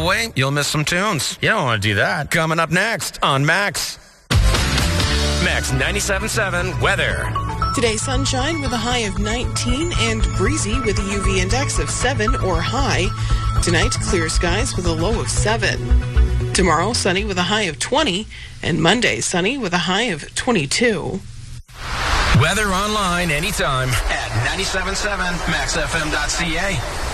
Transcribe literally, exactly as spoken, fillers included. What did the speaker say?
away, you'll miss some tunes. You don't want to do that. Coming up next on Max. Max ninety-seven point seven weather. Today, sunshine with a high of nineteen and breezy with a U V index of seven or high. Tonight, clear skies with a low of seven. Tomorrow, sunny with a high of twenty. And Monday, sunny with a high of twenty-two. Weather online anytime at ninety-seven point seven max f m dot c a.